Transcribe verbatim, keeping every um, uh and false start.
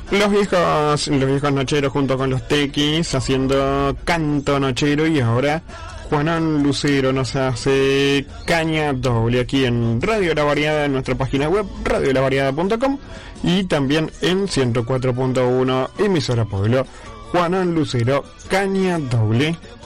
Los viejos, los viejos nocheros junto con los tequis haciendo canto nochero, y ahora Juanán Lucero nos hace caña doble aquí en Radio La Variada, en nuestra página web radio la variada punto com, y también en ciento cuatro punto uno emisora Pueblo. Juanán Lucero, caña doble.